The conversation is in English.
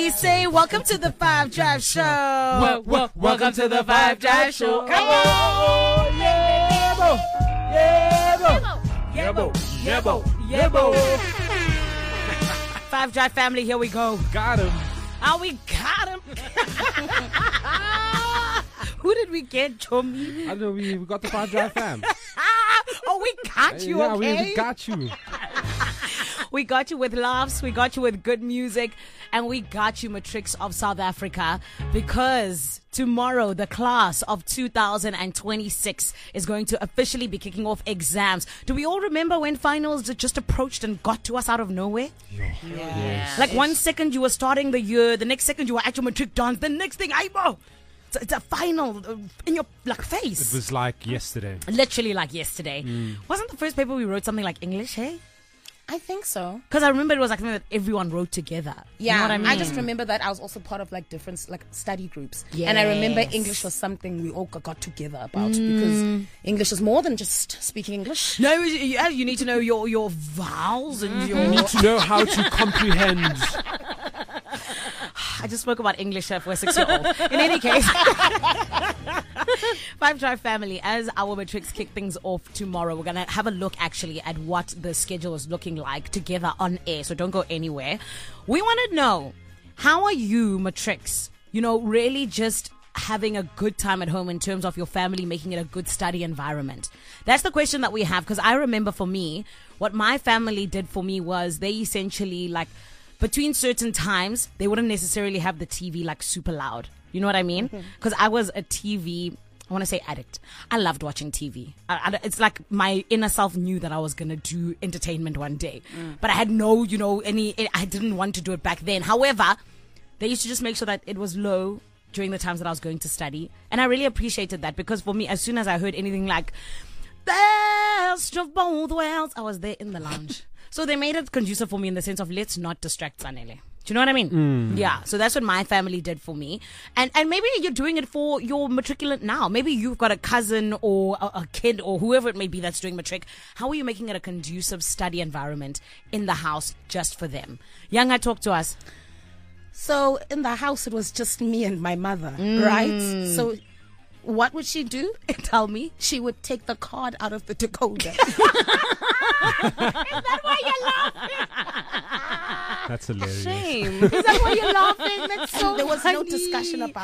Say welcome to the Five Drive Show. Welcome to the Five Drive Show. Come on. Yebo. Five Drive family, here we go. Got him. Oh, we got him. Who did we get, Chomi? I know we got the Five Drive fam. Oh, we got you, yeah, okay? we got you. We got you with laughs, we got you with good music, and we got you, Matrix of South Africa, because tomorrow the class of 2026 is going to officially be kicking off exams. Do we all remember when finals just approached and got to us out of nowhere? Yes. Like 1 second you were starting the year, the next second you were at your matric dance, the next thing, it's a final in your face. It was like yesterday. Literally like yesterday. Wasn't the first paper we wrote something like English, hey? I think so. Because I remember it was like something that everyone wrote together. Yeah, you know what I mean? I just remember that I was also part of like different like study groups. And I remember English was something we all got together about because English is more than just speaking English. No, you need to know your vowels and your... You need to know how to comprehend. I just spoke about English for a 6-year-old. In any case, Five Drive family, as our Matrix kick things off tomorrow, we're going to have a look actually at what the schedule is looking like together on air. So don't go anywhere. We want to know, how are you, Matrix, really just having a good time at home in terms of your family making it a good study environment? That's the question that we have, because I remember for me, what my family did for me was they essentially like, between certain times, they wouldn't necessarily have the TV like super loud. You know what I mean? Because I was a TV, I want to say addict. I loved watching TV. It's like my inner self knew that I was going to do entertainment one day. But I had no, I didn't want to do it back then. However, they used to just make sure that it was low during the times that I was going to study. And I really appreciated that, because for me, as soon as I heard anything like, best of both worlds, I was there in the lounge. So they made it conducive for me in the sense of, let's not distract Zanele. Do you know what I mean? Yeah. So that's what my family did for me. And maybe you're doing it for your matriculant now. Maybe you've got a cousin or a kid or whoever it may be that's doing matric. How are you making it a conducive study environment in the house just for them? Yanga, talk to us. So in the house, it was just me and my mother, right? So what would she do? Tell me. She would take the card out of the decoder. Is that why you're laughing? That's hilarious. Shame. Is that why you're laughing? That's so There was no funny. discussion about